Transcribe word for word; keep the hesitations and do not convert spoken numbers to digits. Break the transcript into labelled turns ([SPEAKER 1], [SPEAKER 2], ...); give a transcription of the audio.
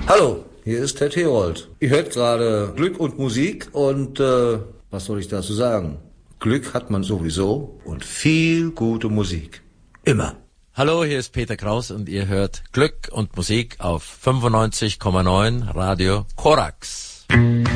[SPEAKER 1] Hallo, hier ist Ted Herold. Ihr hört gerade Glück und Musik und äh, was soll ich dazu sagen? Glück hat man sowieso und viel gute Musik. Immer.
[SPEAKER 2] Hallo, hier ist Peter Kraus und ihr hört Glück und Musik auf fünfundneunzig Komma neun Radio Korax.